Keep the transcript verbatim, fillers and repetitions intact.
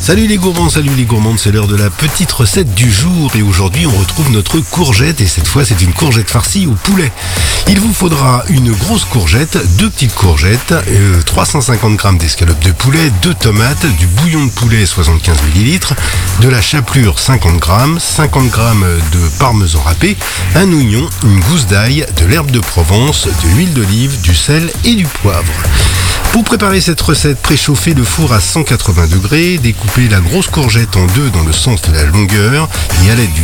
Salut les gourmands, salut les gourmandes, c'est l'heure de la petite recette du jour et aujourd'hui on retrouve notre courgette et cette fois c'est une courgette farcie au poulet. Il vous faudra une grosse courgette, deux petites courgettes, euh, trois cent cinquante grammes d'escalope de poulet, deux tomates, du bouillon de poulet soixante-quinze millilitres, de la chapelure cinquante grammes, cinquante grammes de parmesan râpé, un oignon, une gousse d'ail, de l'herbe de Provence, de l'huile d'olive, du sel et du poivre. Pour préparer cette recette, préchauffez le four à cent quatre-vingts degrés, découpez la grosse courgette en deux dans le sens de la longueur et à l'aide d'une